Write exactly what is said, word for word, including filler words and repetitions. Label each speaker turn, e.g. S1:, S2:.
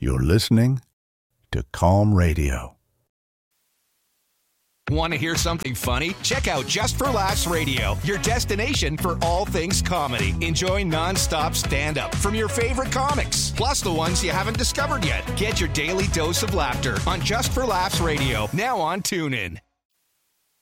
S1: You're listening to Calm Radio.
S2: Want to hear something funny? Check out Just for Laughs Radio, your destination for all things comedy. Enjoy nonstop stand-up from your favorite comics, plus the ones you haven't discovered yet. Get your daily dose of laughter on Just for Laughs Radio, now on TuneIn.